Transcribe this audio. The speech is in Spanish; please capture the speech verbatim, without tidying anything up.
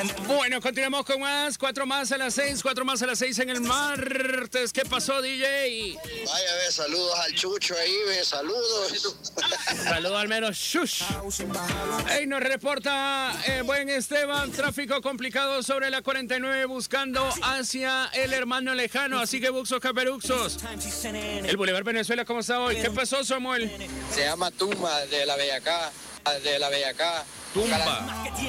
Bueno, continuamos con más. Cuatro más a las seis, cuatro más a las seis en el martes. ¿Qué pasó, D J? Vaya, ve, saludos al Chucho ahí, ve, saludos. Saludos al menos Shush. Ey, nos reporta eh, buen Esteban, tráfico complicado sobre la cuarenta y nueve buscando hacia el hermano lejano. Así que buxos, caperuxos. El Boulevard Venezuela, ¿cómo está hoy? ¿Qué pasó, Samuel? Se llama Tumba de la Bellacá, de la Bellacá. Tumba.